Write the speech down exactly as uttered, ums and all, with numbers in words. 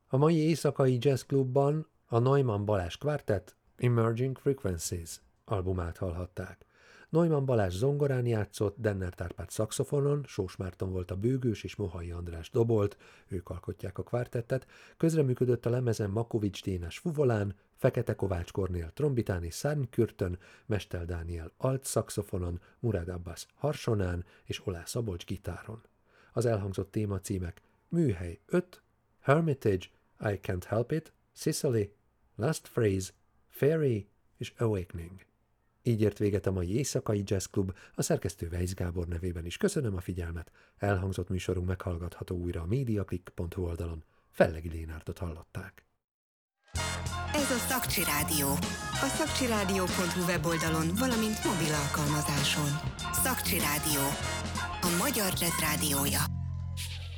A mai éjszakai jazzklubban a Neumann Balázs Quartet Emerging Frequencies albumát hallhatták. Neumann Balázs zongorán játszott, Denner Árpád szaxofonon, Sós Márton volt a bőgős és Mohai András dobolt, ők alkotják a kvártettet, közreműködött a lemezen Makovics Dénes fuvolán, Fekete Kovács Kornél trombitán és szárnykürtön, Mestel Dániel alt szaxofonon, Murad Abbas harsonán és Olá Szabolcs gitáron. Az elhangzott témacímek Műhely öt, Hermitage, I Can't Help It, Sicily, Last Phrase, Fairy és Awakening. Így ért véget a mai éjszakai jazzklub, a szerkesztő Weisz Gábor nevében is köszönöm a figyelmet. Elhangzott műsorunk meghallgatható újra a mediaclick pont hu oldalon. Fellegi Lénárdot hallották. Ez a Szakcsi Rádió. A szakcsirádió pont hu weboldalon, valamint mobil alkalmazáson. Szakcsi Rádió. A magyar jazz rádiója.